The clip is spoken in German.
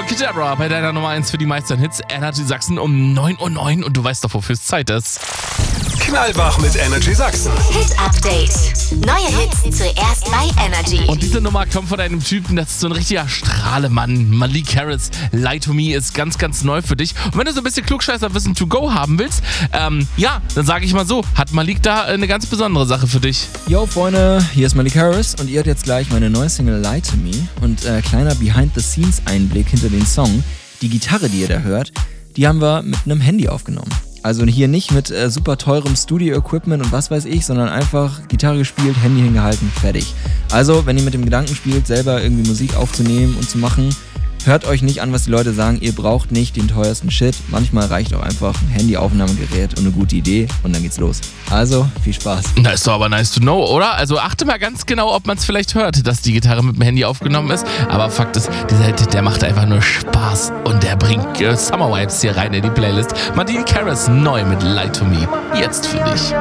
Abracadabra bei deiner Nummer 1 für die meisten Hits. Energy Sachsen um 9:09 Uhr und du weißt doch, wofür es Zeit ist. Knallwach mit Energy Sachsen. Hit Update. Neue Hits zuerst bei Energy. Und diese Nummer kommt von einem Typen, das ist so ein richtiger Strahlemann. Malik Harris, Lie to Me ist ganz, ganz neu für dich. Und wenn du so ein bisschen Klugscheißerwissen to go haben willst, dann sage ich mal so, hat Malik da eine ganz besondere Sache für dich. Yo Freunde, hier ist Malik Harris und ihr hört jetzt gleich meine neue Single Lie to Me. Und kleiner Behind-the-Scenes-Einblick hinter den Song. Die Gitarre, die ihr da hört, die haben wir mit einem Handy aufgenommen. Also hier nicht mit super teurem Studio-Equipment und was weiß ich, sondern einfach Gitarre gespielt, Handy hingehalten, fertig. Also, wenn ihr mit dem Gedanken spielt, selber irgendwie Musik aufzunehmen und zu machen, hört euch nicht an, was die Leute sagen. Ihr braucht nicht den teuersten Shit. Manchmal reicht auch einfach ein Handyaufnahmegerät und eine gute Idee und dann geht's los. Also, viel Spaß. Na, ist doch aber nice to know, oder? Also achte mal ganz genau, ob man es vielleicht hört, dass die Gitarre mit dem Handy aufgenommen ist. Aber Fakt ist, dieser Hit, der macht einfach nur Spaß und der bringt Summer Vibes hier rein in die Playlist. Malik Harris neu mit Lie to Me. Jetzt für dich.